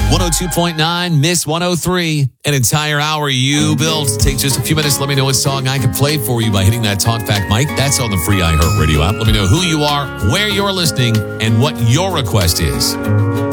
102.9, Miss 103, an entire hour you built. Take just a few minutes. Let me know what song I can play for you by hitting that talkback mic. That's on the free iHeartRadio app. Let me know who you are, where you're listening, and what your request is.